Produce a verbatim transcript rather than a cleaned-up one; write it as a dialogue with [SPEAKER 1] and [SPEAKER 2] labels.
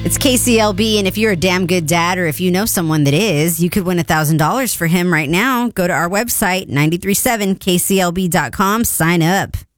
[SPEAKER 1] It's K C L B, and if you're a damn good dad or if you know someone that is, you could win one thousand dollars for him right now. Go to our website, nine three seven K C L B dot com. Sign up.